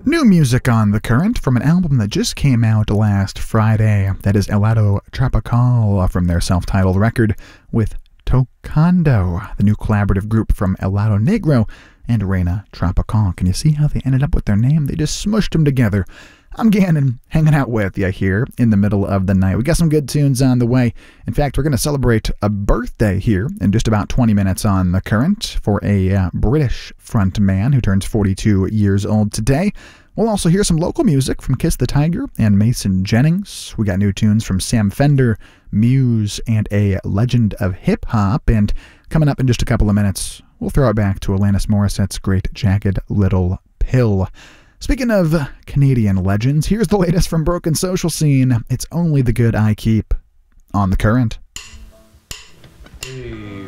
New music on The Current from an album that just came out last Friday. That is Helado Tropical from their self-titled record with Tocando, the new collaborative group from Helado Negro and Reina Tropical. Can you see how they ended up with their name? They just smushed them together. I'm Gannon, hanging out with you here in the middle of the night. We got some good tunes on the way. In fact, we're going to celebrate a birthday here in just about 20 minutes on The Current for a British frontman who turns 42 years old today. We'll also hear some local music from Kiss the Tiger and Mason Jennings. We got new tunes from Sam Fender, Muse, and a legend of hip-hop. And coming up in just a couple of minutes, we'll throw it back to Alanis Morissette's great Jagged Little Pill. Speaking of Canadian legends, here's the latest from Broken Social Scene. It's Only the Good I Keep on The Current. Hey,